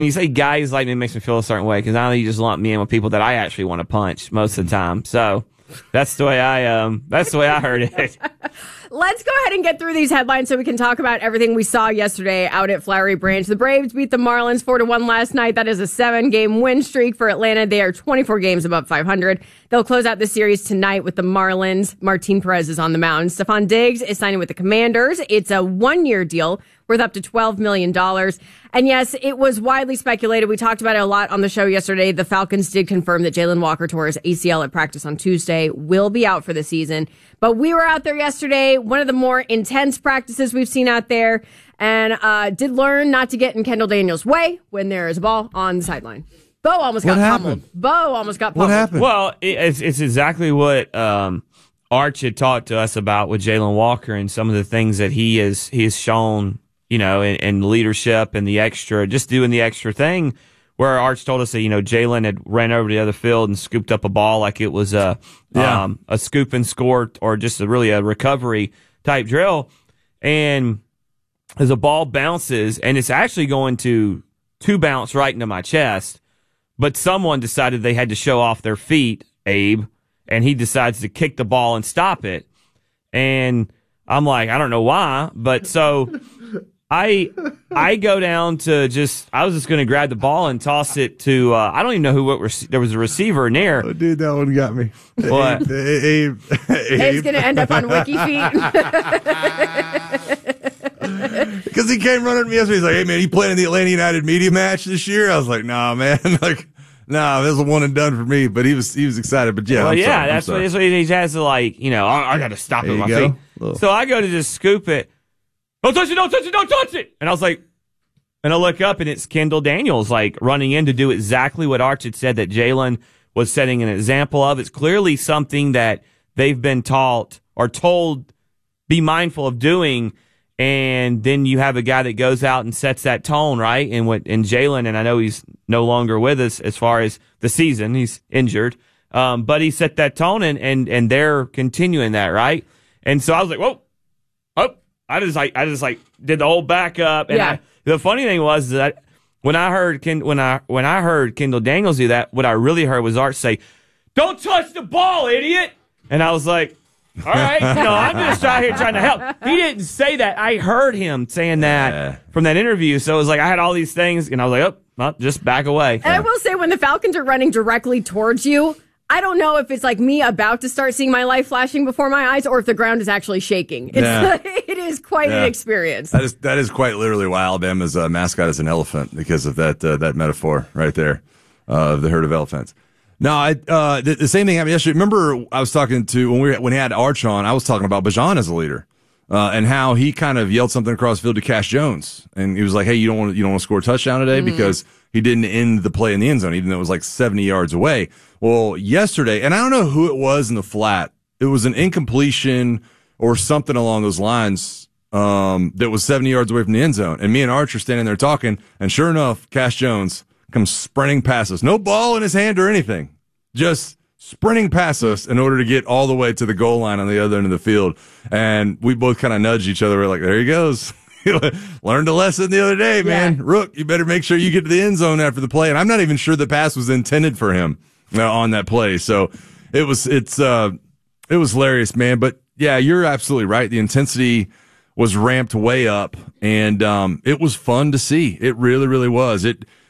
when you say guys like me, it makes me feel a certain way because I know you just lump me in with people that I actually want to punch most of the time. So that's the way I heard it. Let's go ahead and get through these headlines so we can talk about everything we saw yesterday out at Flowery Branch. The Braves beat the Marlins 4-1 last night. That is a 7-game win streak for Atlanta. They are 24 games above 500. They'll close out the series tonight with the Marlins. Martin Perez is on the mound. Stephon Diggs is signing with the Commanders. It's a 1-year deal worth up to $12 million. And yes, it was widely speculated. We talked about it a lot on the show yesterday. The Falcons did confirm that Jalen Walker tore his ACL at practice on Tuesday, will be out for the season. But we were out there yesterday, one of the more intense practices we've seen out there, and did learn not to get in Kendall Daniels' way when there is a ball on the sideline. Bo almost got pummeled. What happened? Well, it's exactly what Arch had talked to us about with Jalen Walker and some of the things that he has shown, you know, in leadership and the extra, just doing the extra thing, where Arch told us that, you know, Jalen had ran over to the other field and scooped up a ball like it was a scoop and score or just a recovery type drill. And as a ball bounces, and it's actually going to bounce right into my chest, but someone decided they had to show off their feet, Abe, and he decides to kick the ball and stop it. And I'm like, I don't know why, but so I go down to I was just going to grab the ball and toss it to, I don't even know there was a receiver near. Oh, dude, that one got me. What? Abe's going to end up on Wiki Feet. Because he came running at me yesterday. He's like, hey, man, you playing in the Atlanta United media match this year? I was like, nah, man. Nah, this is a one and done for me. But he was excited. But yeah, well, that's what he has to, like, you know, I got to stop it with my feet. So I go to just scoop it. Don't touch it, don't touch it, don't touch it. And I was like, and I look up and it's Kendall Daniels, like, running in to do exactly what Arch had said that Jalen was setting an example of. It's clearly something that they've been taught or told be mindful of doing. And then you have a guy that goes out and sets that tone, right? And Jalen, and I know he's no longer with us as far as the season, he's injured. But he set that tone and they're continuing that, right? And so I was like, whoa, oh, I just did the whole backup. And the funny thing was that when I heard Kendall Daniels do that, what I really heard was Art say, "Don't touch the ball, idiot." And I was like, all right, no, I'm just out here trying to help. He didn't say that. I heard him saying that from that interview. So it was like I had all these things, and I was like, oh, just back away. And I will say, when the Falcons are running directly towards you, I don't know if it's like me about to start seeing my life flashing before my eyes or if the ground is actually shaking. It is quite an experience. That is quite literally why Alabama's mascot is an elephant, because of that metaphor right there of the herd of elephants. No, the same thing happened yesterday. Remember, I was talking to when he had Arch on. I was talking about Bijan as a leader, and how he kind of yelled something across the field to Cash Jones, and he was like, "Hey, you don't want to score a touchdown today because he didn't end the play in the end zone, even though it was like 70 yards away." Well, yesterday, and I don't know who it was in the flat. It was an incompletion or something along those lines that was 70 yards away from the end zone, and me and Arch are standing there talking, and sure enough, Cash Jones comes sprinting past us. No ball in his hand or anything. Just sprinting past us in order to get all the way to the goal line on the other end of the field. And we both kind of nudged each other. We're like, there he goes. Learned a lesson the other day, man. Yeah. Rook, you better make sure you get to the end zone after the play. And I'm not even sure the pass was intended for him on that play. So it was hilarious, man. But yeah, you're absolutely right. The intensity was ramped way up, and it was fun to see. It really, really was.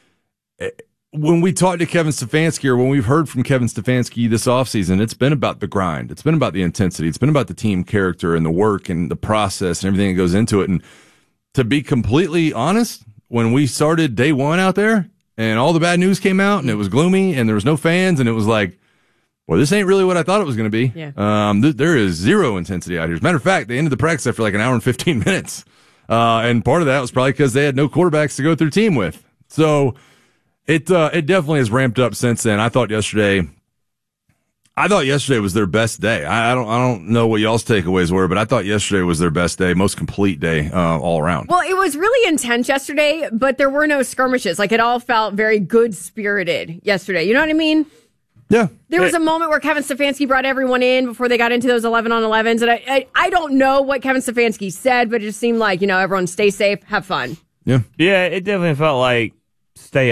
When we talked to Kevin Stefanski, or when we've heard from Kevin Stefanski this offseason, it's been about the grind. It's been about the intensity. It's been about the team character and the work and the process and everything that goes into it. And to be completely honest, when we started day one out there and all the bad news came out and it was gloomy and there was no fans and it was like, well, this ain't really what I thought it was going to be. Yeah. There is zero intensity out here. As a matter of fact, they ended the practice after like an hour and 15 minutes. And part of that was probably because they had no quarterbacks to go through team with. So it definitely has ramped up since then. I thought yesterday was their best day. I don't know what y'all's takeaways were, but I thought yesterday was their best day, most complete day all around. Well, it was really intense yesterday, but there were no skirmishes. Like, it all felt very good-spirited yesterday. You know what I mean? Yeah. There was a moment where Kevin Stefanski brought everyone in before they got into those 11-on-11s, and I don't know what Kevin Stefanski said, but it just seemed like, everyone stay safe, have fun. Yeah. Yeah, it definitely felt like stay